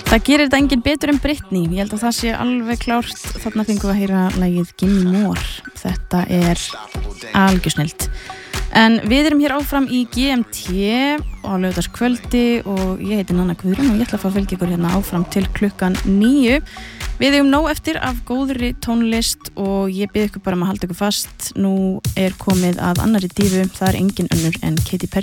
Það gerir þetta engin betur en Britney. Ég held að það sé alveg klárt. Þarna fengum við að heyra lagið Gimme More. Þetta algjör snilld. En við erum hér áfram í GMT á laugardagskvöldi og ég heiti Nanna Guðrún og ég ætla að fá að fylgja ykkur hérna áfram til klukkan 9. Við eigum nóg eftir af góðri tónlist og ég bið ykkur bara að halda ykkur fast. Nú komið að annarri dífu. Það engin önnur en Katy Perry.